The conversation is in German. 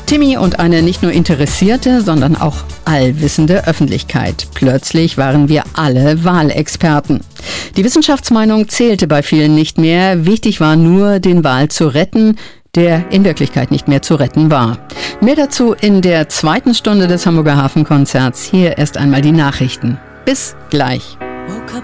Timmy und eine nicht nur interessierte, sondern auch allwissende Öffentlichkeit. Plötzlich waren wir alle Wahlexperten. Die Wissenschaftsmeinung zählte bei vielen nicht mehr. Wichtig war nur, den Wal zu retten, der in Wirklichkeit nicht mehr zu retten war. Mehr dazu in der zweiten Stunde des Hamburger Hafenkonzerts. Hier erst einmal die Nachrichten. Bis gleich. Woke up